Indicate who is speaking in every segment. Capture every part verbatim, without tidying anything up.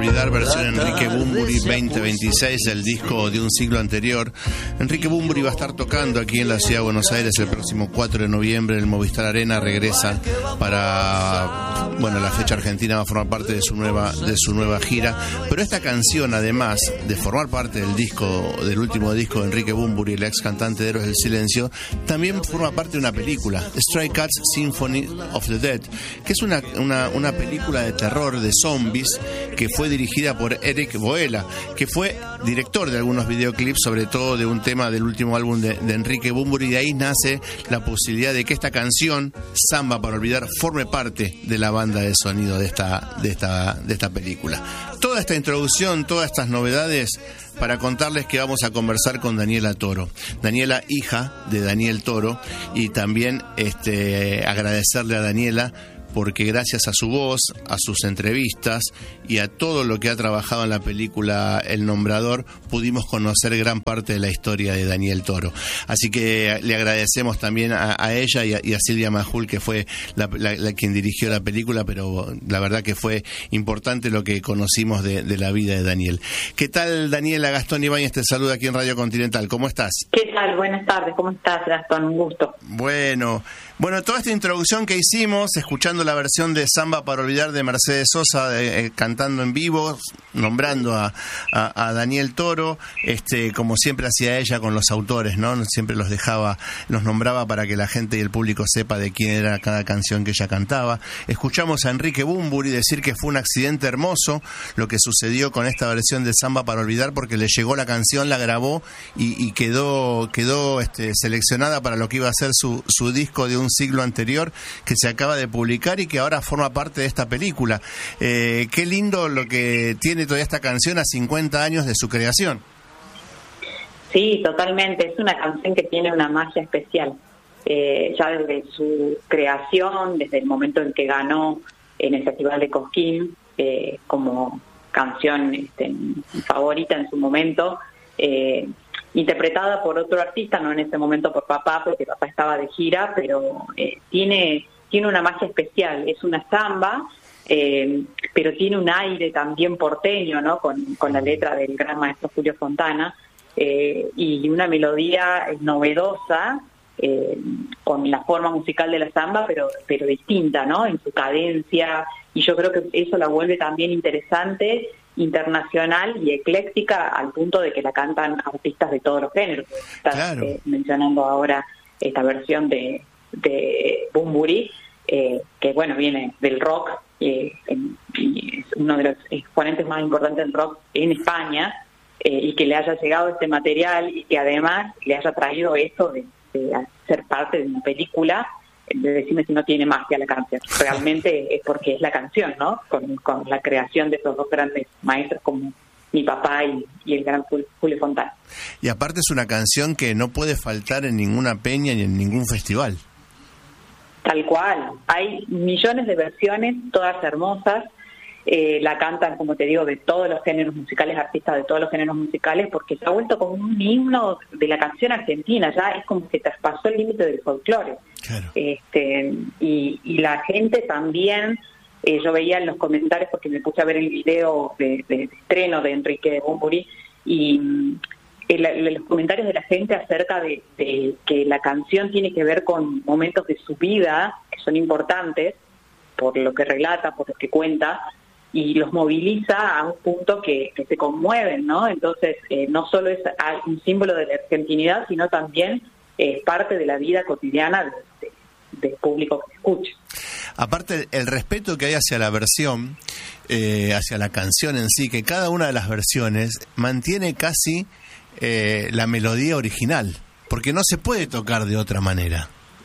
Speaker 1: olvidar, versión Enrique Bunbury veinte veintiséis, el disco de un siglo anterior. Enrique Bunbury va a estar tocando aquí en la ciudad de Buenos Aires el próximo cuatro de noviembre en el Movistar Arena. Regresa para, bueno, la fecha argentina, va a formar parte de su nueva de su nueva gira. Pero esta canción, además de formar parte del disco, del último disco de Enrique Bunbury, el ex cantante de Héroes del Silencio, también forma parte de una película, Stray Cats Symphony of the Dead, que es una, una, una película de terror de zombies que fue dirigida por Eric Boella, que fue director de algunos videoclips, sobre todo de un tema del último álbum de, de Enrique Bunbury. De ahí nace la posibilidad de que esta canción, Samba para olvidar, forme parte de la banda de sonido de esta, de esta, de esta película. Toda esta introducción, todas estas novedades, para contarles que vamos a conversar con Daniela Toro. Daniela, hija de Daniel Toro, y también este, agradecerle a Daniela porque gracias a su voz, a sus entrevistas y a todo lo que ha trabajado en la película El Nombrador, pudimos conocer gran parte de la historia de Daniel Toro. Así que le agradecemos también a, a ella y a, y a Silvia Majul, que fue la, la, la quien dirigió la película, pero la verdad que fue importante lo que conocimos de, de la vida de Daniel. ¿Qué tal, Daniela? Gastón Ibáñez te saluda aquí en Radio Continental. ¿Cómo estás?
Speaker 2: ¿Qué tal? Buenas tardes. ¿Cómo estás, Gastón? Un gusto.
Speaker 1: Bueno, bueno, toda esta introducción que hicimos, escuchando la versión de Samba para olvidar de Mercedes Sosa, eh, eh, cantando en vivo, nombrando a, a, a Daniel Toro, este, como siempre hacía ella con los autores, ¿no? Siempre los dejaba, los nombraba para que la gente y el público sepa de quién era cada canción que ella cantaba. Escuchamos a Enrique Bunbury decir que fue un accidente hermoso lo que sucedió con esta versión de Samba para olvidar, porque le llegó la canción, la grabó y, y quedó, quedó este, seleccionada para lo que iba a ser su, su disco de un siglo anterior, que se acaba de publicar y que ahora forma parte de esta película. Eh, qué lindo lo que tiene toda esta canción a cincuenta años de su creación.
Speaker 2: Sí, totalmente. Es una canción que tiene una magia especial. Eh, ya desde su creación, desde el momento en que ganó en el Festival de Cosquín eh, como canción este, favorita en su momento, eh, interpretada por otro artista, no en ese momento por papá, porque papá estaba de gira, pero eh, tiene... tiene una magia especial, es una samba, eh, pero tiene un aire también porteño, ¿no? Con, con la letra del gran maestro Julio Fontana, eh, y una melodía novedosa, eh, con la forma musical de la samba, pero, pero distinta, ¿no? En su cadencia, y yo creo que eso la vuelve también interesante, internacional y ecléctica, al punto de que la cantan artistas de todos los géneros. Estás claro. eh, mencionando ahora esta versión de de Bunbury, eh, que bueno, viene del rock, eh, en, y es uno de los exponentes más importantes del rock en España, eh, y que le haya llegado este material y que además le haya traído esto de, de ser parte de una película, de decirme si no tiene magia la canción. Realmente es porque es la canción, ¿no? Con, con la creación de esos dos grandes maestros como mi papá y, y el gran Julio Fontana.
Speaker 1: Y aparte es una canción que no puede faltar en ninguna peña ni en ningún festival.
Speaker 2: Tal cual, hay millones de versiones, todas hermosas, eh, la cantan, como te digo, de todos los géneros musicales, artistas de todos los géneros musicales, porque se ha vuelto como un himno de la canción argentina, ya es como que traspasó el límite del folclore. Claro. Este, y, y la gente también, eh, yo veía en los comentarios, porque me puse a ver el video de, de, de estreno de Enrique Bunbury, y El, los comentarios de la gente acerca de, de que la canción tiene que ver con momentos de su vida que son importantes por lo que relata, por lo que cuenta, y los moviliza a un punto que, que se conmueven, ¿no? Entonces, eh, no solo es un símbolo de la argentinidad, sino también es eh, parte de la vida cotidiana de, de, del público que escucha.
Speaker 1: Aparte, el respeto que hay hacia la versión, eh, hacia la canción en sí, que cada una de las versiones mantiene casi Eh, la melodía original, porque no se puede tocar de otra manera.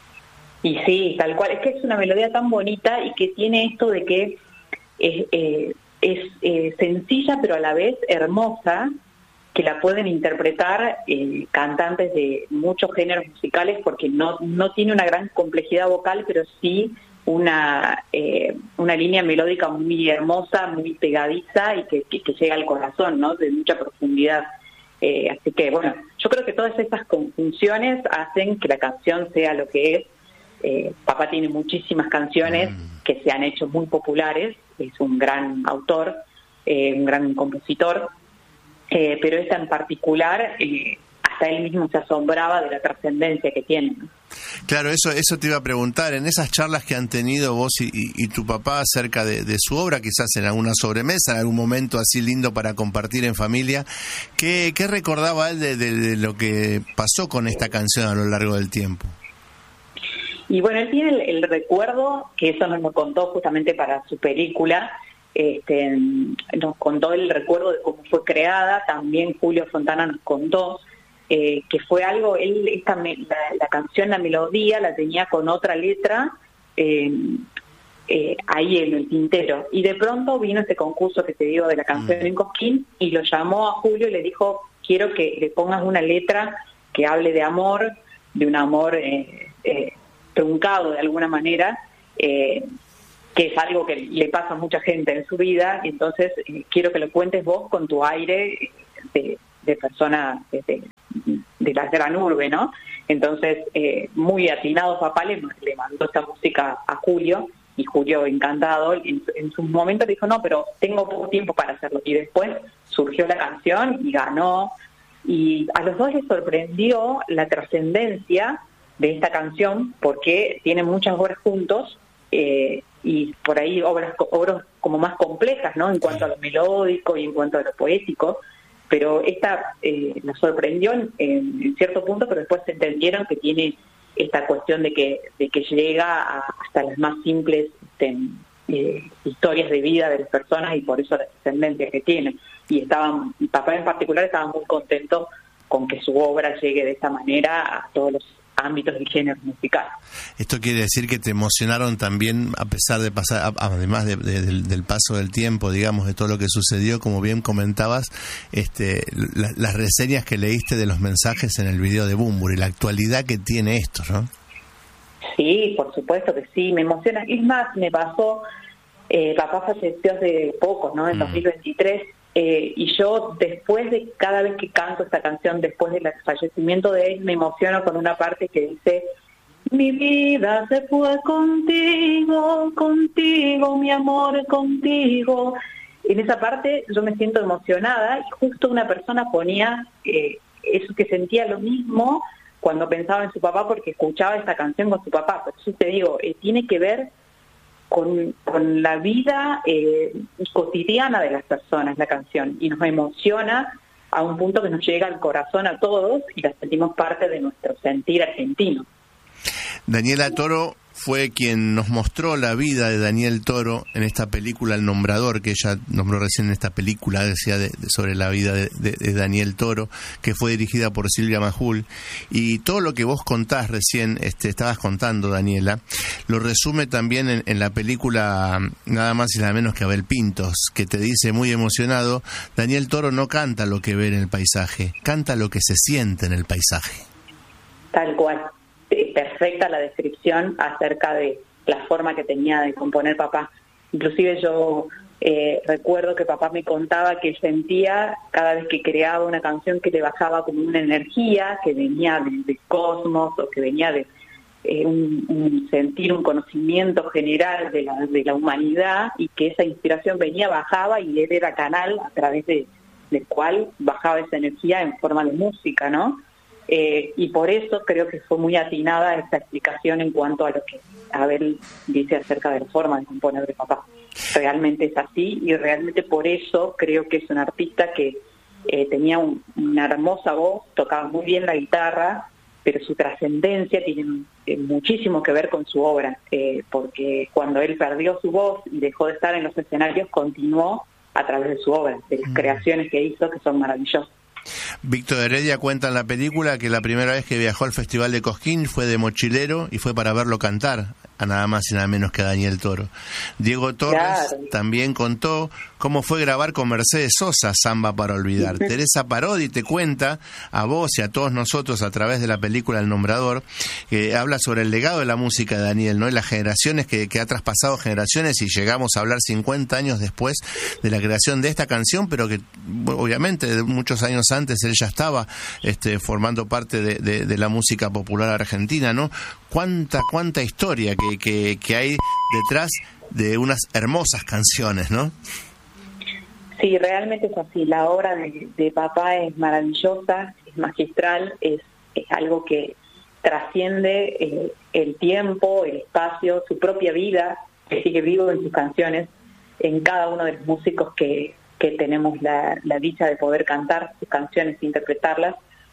Speaker 2: Y sí, tal cual, es que es una melodía tan bonita y que tiene esto de que es, eh, es eh, sencilla pero a la vez hermosa, que la pueden interpretar eh, cantantes de muchos géneros musicales, porque no, no tiene una gran complejidad vocal, pero sí una eh, una línea melódica muy hermosa, muy pegadiza y que, que, que llega al corazón, ¿no? De mucha profundidad. Eh, así que, bueno, yo creo que todas estas conjunciones hacen que la canción sea lo que es. Eh, papá tiene muchísimas canciones mm. que se han hecho muy populares, es un gran autor, eh, un gran compositor, eh, pero esta en particular, eh, hasta él mismo se asombraba de la trascendencia que tiene, ¿no?
Speaker 1: Claro, eso eso te iba a preguntar, en esas charlas que han tenido vos y, y, y tu papá acerca de, de su obra, quizás en alguna sobremesa, en algún momento así lindo para compartir en familia, ¿qué, qué recordaba él de, de, de lo que pasó con esta canción a lo largo del tiempo?
Speaker 2: Y bueno, él tiene el, el recuerdo, que eso nos lo contó justamente para su película, este, nos contó el recuerdo de cómo fue creada, también Julio Fontana nos contó, Eh, que fue algo, él esta la, la canción, la melodía, la tenía con otra letra eh, eh, ahí en el tintero. Y de pronto vino este concurso que te digo de la canción mm. en Cosquín, y lo llamó a Julio y le dijo, quiero que le pongas una letra que hable de amor, de un amor eh, eh, truncado de alguna manera, eh, que es algo que le pasa a mucha gente en su vida, y entonces eh, quiero que lo cuentes vos con tu aire de, de persona de, de, de la gran urbe, ¿no? Entonces, eh, muy atinado papá le, le mandó esta música a Julio, y Julio encantado, en, en su momento le dijo, no, pero tengo poco tiempo para hacerlo, y después surgió la canción y ganó, y a los dos les sorprendió la trascendencia de esta canción, porque tiene muchas obras juntos, eh, y por ahí obras, obras como más complejas, ¿no? En cuanto a lo melódico y en cuanto a lo poético, pero esta eh, nos sorprendió en, en cierto punto, pero después entendieron que tiene esta cuestión de que de que llega a, hasta las más simples este, eh, historias de vida de las personas, y por eso la trascendencia que tiene. Y estaban, mi papá en particular estaba muy contento con que su obra llegue de esta manera a todos los ámbitos del género musical.
Speaker 1: Esto quiere decir que te emocionaron también, a pesar de pasar, además de, de, del, del paso del tiempo, digamos, de todo lo que sucedió, como bien comentabas, este, la, las reseñas que leíste de los mensajes en el video de Bunbury, la actualidad que tiene esto, ¿no?
Speaker 2: Sí, por supuesto que sí, me emociona. Es más, me pasó, eh, papá falleció hace poco, ¿no? En mm. dos mil veintitrés, Eh, y yo, después de cada vez que canto esta canción, después del fallecimiento de él, me emociono con una parte que dice, mi vida se fue contigo, contigo, mi amor, contigo. En esa parte yo me siento emocionada, y justo una persona ponía eh, eso, que sentía lo mismo cuando pensaba en su papá, porque escuchaba esta canción con su papá. Por eso te digo, eh, tiene que ver Con, con la vida eh, cotidiana de las personas, la canción, y nos emociona a un punto que nos llega al corazón a todos, y la sentimos parte de nuestro sentir argentino.
Speaker 1: Daniela Toro fue quien nos mostró la vida de Daniel Toro en esta película El Nombrador, que ella nombró recién en esta película, decía de, de, sobre la vida de, de, de Daniel Toro, que fue dirigida por Silvia Majul. Y todo lo que vos contás recién, este, estabas contando, Daniela, lo resume también en, en la película nada más y nada menos que Abel Pintos, que te dice muy emocionado, Daniel Toro no canta lo que ve en el paisaje, canta lo que se siente en el paisaje.
Speaker 2: Tal cual. Perfecta la descripción acerca de la forma que tenía de componer papá. Inclusive yo eh, recuerdo que papá me contaba que sentía cada vez que creaba una canción que le bajaba como una energía que venía del, del cosmos, o que venía de eh, un, un sentir, un conocimiento general de la, de la humanidad, y que esa inspiración venía, bajaba, y él era canal a través de, del cual bajaba esa energía en forma de música, ¿no? Eh, y por eso creo que fue muy atinada esta explicación en cuanto a lo que Abel dice acerca de la forma de componer de papá. Realmente es así, y realmente por eso creo que es un artista que eh, tenía un, una hermosa voz, tocaba muy bien la guitarra, pero su trascendencia tiene eh, muchísimo que ver con su obra, eh, porque cuando él perdió su voz y dejó de estar en los escenarios, continuó a través de su obra, de las mm. creaciones que hizo, que son maravillosas.
Speaker 1: Víctor Heredia cuenta en la película que la primera vez que viajó al Festival de Cosquín fue de mochilero y fue para verlo cantar a nada más y nada menos que a Daniel Toro. Diego Torres claro. también contó cómo fue grabar con Mercedes Sosa Samba para olvidar. Teresa Parodi te cuenta a vos y a todos nosotros a través de la película El Nombrador, que habla sobre el legado de la música de Daniel, ¿no? Y las generaciones que, que ha traspasado generaciones, y llegamos a hablar cincuenta años después de la creación de esta canción, pero que obviamente muchos años antes él ya estaba este, formando parte de, de, de la música popular argentina, ¿no? Cuánta, cuánta historia que, que, que hay detrás de unas hermosas canciones, ¿no?
Speaker 2: Sí, realmente es así. La obra de, de papá es maravillosa, es magistral, es, es algo que trasciende eh, el tiempo, el espacio, su propia vida, que sigue vivo en sus canciones, en cada uno de los músicos que, que tenemos la, la dicha de poder cantar sus canciones e interpretarlas,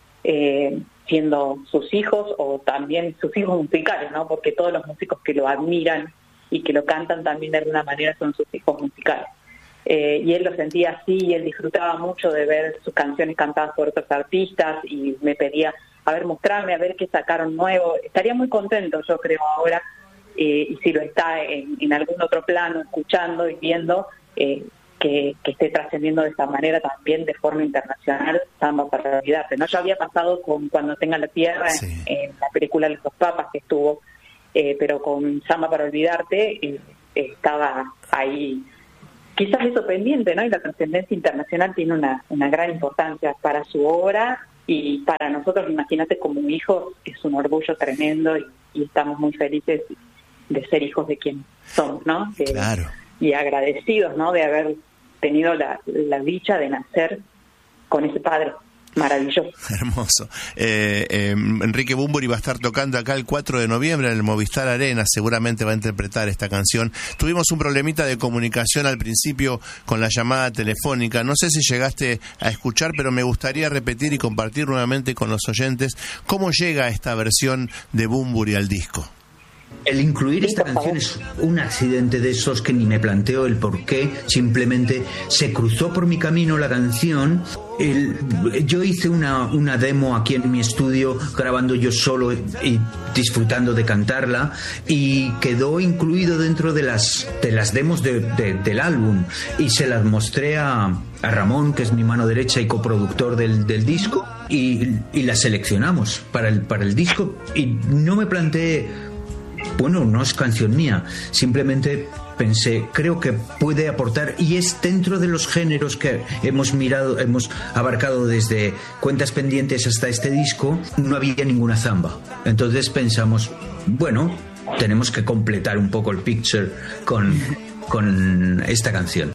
Speaker 2: eh, siendo sus hijos o también sus hijos musicales, ¿no? Porque todos los músicos que lo admiran y que lo cantan también de alguna manera son sus hijos musicales. Eh, y él lo sentía así, y él disfrutaba mucho de ver sus canciones cantadas por otros artistas y me pedía, a ver, mostrarme, a ver qué sacaron nuevo. Estaría muy contento, yo creo, ahora, eh, y si lo está en, en algún otro plano, escuchando y viendo, eh, que, que esté trascendiendo de esta manera también de forma internacional, Samba para olvidarte, ¿no? Ya había pasado con Cuando tenga la tierra, sí, en, en la película Los dos papas que estuvo, eh, pero con Samba para olvidarte eh, estaba ahí. Quizás eso pendiente, ¿no? Y la trascendencia internacional tiene una, una gran importancia para su obra y para nosotros, imagínate, como hijos, es un orgullo tremendo y, y estamos muy felices de ser hijos de quien somos, ¿no? De,
Speaker 1: claro.
Speaker 2: Y agradecidos, ¿no? De haber tenido la, la dicha de nacer con ese padre maravilloso.
Speaker 1: Hermoso. Eh, eh, Enrique Bunbury va a estar tocando acá el cuatro de noviembre en el Movistar Arena, seguramente va a interpretar esta canción. Tuvimos un problemita de comunicación al principio con la llamada telefónica, no sé si llegaste a escuchar, pero me gustaría repetir y compartir nuevamente con los oyentes cómo llega esta versión de Bunbury al disco.
Speaker 3: El incluir esta canción es un accidente de esos que ni me planteo el por qué, simplemente se cruzó por mi camino la canción. El, yo hice una, una demo aquí en mi estudio, grabando yo solo y disfrutando de cantarla, y quedó incluido dentro de las, de las demos de, de, del álbum, y se las mostré a, a Ramón, que es mi mano derecha y coproductor del, del disco, y, y la seleccionamos para el, para el disco, y no me planteé, bueno, no es canción mía, simplemente pensé, creo que puede aportar, y es dentro de los géneros que hemos mirado, hemos abarcado desde Cuentas Pendientes hasta este disco, no había ninguna zamba. Entonces pensamos, bueno, tenemos que completar un poco el picture con, con esta canción.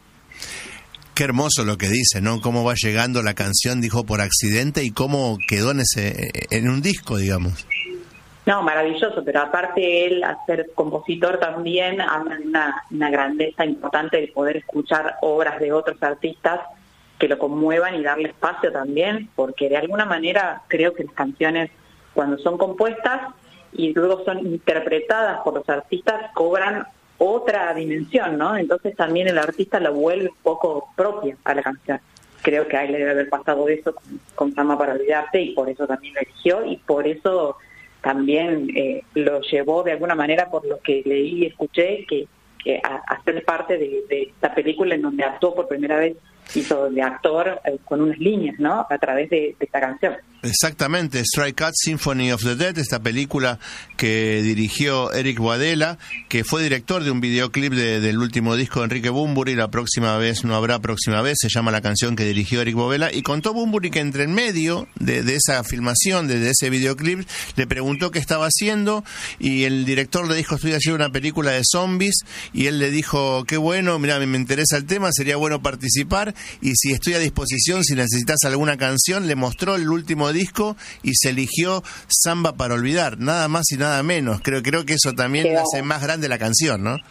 Speaker 1: Qué hermoso lo que dice, ¿no? Cómo va llegando la canción, dijo, por accidente, y cómo quedó en ese, en un disco, digamos.
Speaker 2: No, maravilloso, pero aparte él, al ser compositor también, habla de una, una grandeza importante de poder escuchar obras de otros artistas que lo conmuevan y darle espacio también, porque de alguna manera creo que las canciones, cuando son compuestas y luego son interpretadas por los artistas, cobran otra dimensión, ¿no? Entonces también el artista la vuelve un poco propia a la canción. Creo que a él le debe haber pasado eso con, con Samba para olvidarte, y por eso también lo eligió, y por eso también eh, lo llevó de alguna manera, por lo que leí y escuché, que, que a, a ser parte de, de esta película en donde actuó por primera vez, hizo de actor eh, con unas líneas, ¿no? A través de, de esta canción.
Speaker 1: Exactamente, Stray Cat Symphony of the Dead, esta película que dirigió Eric Boadella, que fue director de un videoclip de, del último disco de Enrique Bunbury, La próxima vez no habrá próxima vez, se llama la canción que dirigió Eric Boadella, y contó Bunbury que entre en medio de, de esa filmación, de, de ese videoclip, le preguntó qué estaba haciendo, y el director le dijo, estoy haciendo una película de zombies, y él le dijo, qué bueno, mira, me interesa el tema, sería bueno participar, y si estoy a disposición, si necesitas alguna canción. Le mostró el último disco y se eligió Samba para olvidar, nada más y nada menos. Creo, creo que eso también Qué hace más grande la canción, ¿no?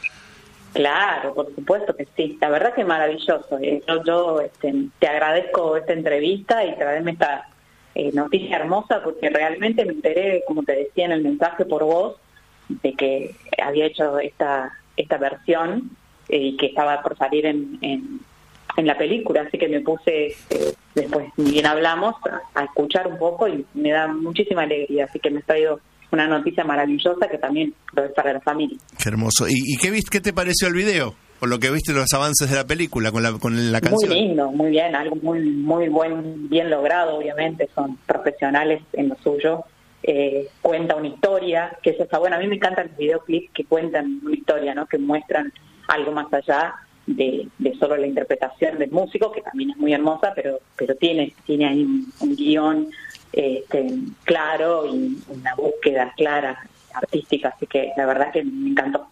Speaker 2: Claro, por supuesto que sí. La verdad que es maravilloso. Yo, yo este, te agradezco esta entrevista y traerme esta eh, noticia hermosa, porque realmente me enteré, como te decía en el mensaje por voz, de que había hecho esta esta versión eh, y que estaba por salir en, en en la película, así que me puse, eh, después, ni bien hablamos, a, a escuchar un poco, y me da muchísima alegría, así que me ha traído una noticia maravillosa que también lo es para la familia.
Speaker 1: Qué hermoso. ¿Y, y qué viste, qué te pareció el video? Por lo que viste los avances de la película con la con la canción.
Speaker 2: Muy lindo, muy bien, algo muy muy buen, bien logrado, obviamente, son profesionales en lo suyo. Eh, cuenta una historia, que eso está bueno. A mí me encantan los videoclips que cuentan una historia, ¿no? Que muestran algo más allá De, de solo la interpretación del músico, que también es muy hermosa, pero pero tiene tiene ahí un, un guión este, claro y una búsqueda clara artística, así que la verdad que me encantó.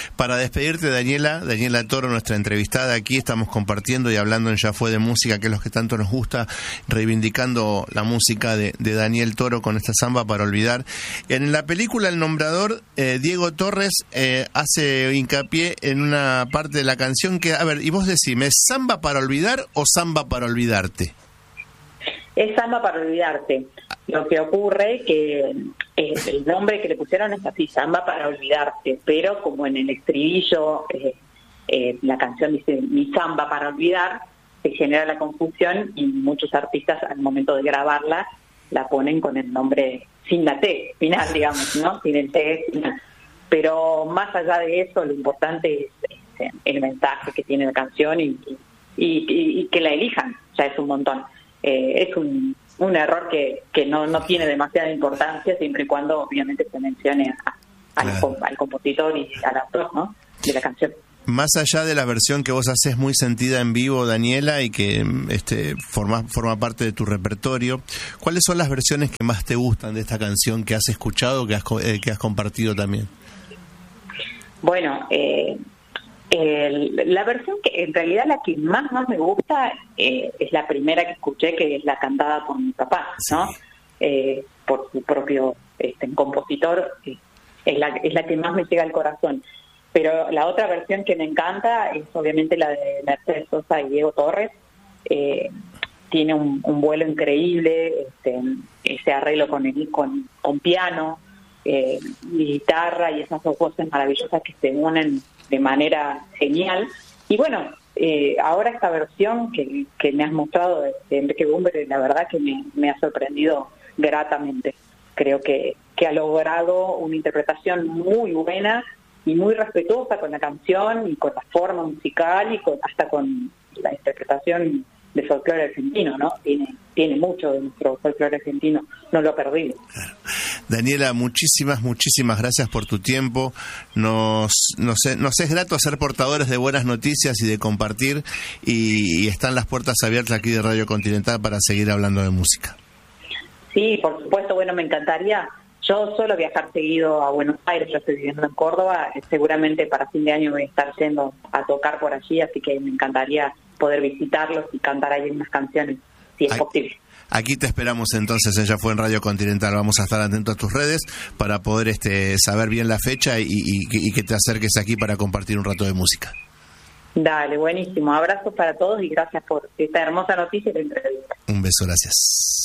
Speaker 1: Para despedirte, Daniela, Daniela Toro, nuestra entrevistada aquí, estamos compartiendo y hablando en Ya Fue de Música, que es lo que tanto nos gusta, reivindicando la música de, de Daniel Toro con esta Samba para Olvidar. En la película El Nombrador, eh, Diego Torres eh, hace hincapié en una parte de la canción que, a ver, y vos decime, ¿es Samba para Olvidar o Samba para Olvidarte?
Speaker 2: Es Samba para Olvidarte. Lo que ocurre que eh, el nombre que le pusieron es así, Samba para Olvidarte, pero como en el estribillo eh, eh, la canción dice mi samba para olvidar, se genera la confusión y muchos artistas al momento de grabarla la ponen con el nombre sin la T final, digamos, ¿no? Sin el T final. Pero más allá de eso, lo importante es, es el mensaje que tiene la canción y, y, y, y que la elijan, ya es un montón. Eh, es un, un error que, que no, no tiene demasiada importancia siempre y cuando obviamente se mencione a, a claro. al, al compositor y al autor, ¿no?, de la canción.
Speaker 1: Más allá de la versión que vos haces muy sentida en vivo, Daniela, y que este forma, forma parte de tu repertorio, ¿cuáles son las versiones que más te gustan de esta canción que has escuchado, que has, eh, que has compartido también?
Speaker 2: Bueno, eh, el, la versión que en realidad la que más más me gusta eh, es la primera que escuché, que es la cantada por mi papá, ¿no? Sí. Eh, por su propio este, compositor, eh, es, la, es la que más me llega al corazón. Pero la otra versión que me encanta es obviamente la de Mercedes Sosa y Diego Torres. Eh, tiene un, un vuelo increíble, este, ese arreglo con el con, con piano, eh, guitarra y esas dos voces maravillosas que se unen de manera genial. Y bueno, eh, ahora esta versión que, que me has mostrado de, de Enrique Bunbury, la verdad que me, me ha sorprendido gratamente. Creo que, que ha logrado una interpretación muy buena y muy respetuosa con la canción y con la forma musical y con, hasta con la interpretación de folclore argentino, ¿no? Tiene, tiene mucho de nuestro folclore argentino, no lo ha perdido.
Speaker 1: Claro. Daniela, muchísimas, muchísimas gracias por tu tiempo. Nos, nos, nos es grato ser portadores de buenas noticias y de compartir, y, y están las puertas abiertas aquí de Radio Continental para seguir hablando de música.
Speaker 2: Sí, por supuesto, bueno, me encantaría. Yo suelo viajar seguido a Buenos Aires, yo estoy viviendo en Córdoba, seguramente para fin de año voy a estar yendo a tocar por allí, así que me encantaría poder visitarlos y cantar ahí unas canciones, si es
Speaker 1: Ay.
Speaker 2: posible.
Speaker 1: Aquí te esperamos entonces, ella fue en Radio Continental. Vamos a estar atentos a tus redes para poder este saber bien la fecha y, y, y que te acerques aquí para compartir un rato de música.
Speaker 2: Dale, buenísimo. Abrazos para todos y gracias por esta hermosa noticia y la entrevista.
Speaker 1: Un beso, gracias.